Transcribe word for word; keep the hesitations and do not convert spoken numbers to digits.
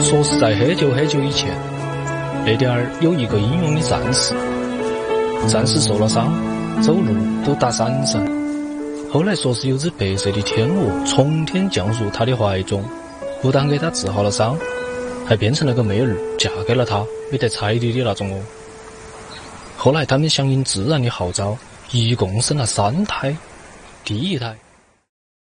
说是在很久很久以前，那点儿有一个英勇的战士，战士受了伤，走路都打闪闪。后来说是有只白色的天鹅从天降入他的怀中，不但给他治好了伤，还变成了个妹儿，嫁给了他，没得彩礼的那种哦。后来他们响应自然的号召，一共生了三胎，第一胎